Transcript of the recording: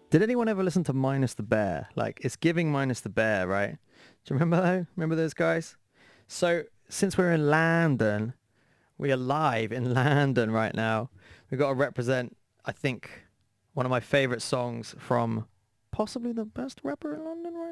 Did anyone ever listen to Minus the Bear? Like, it's giving Minus the Bear, right? Do you remember though? Remember those guys? So since we're in London, we are live in London right now. We've got to represent, I think, one of my favorite songs from possibly the best rapper in London right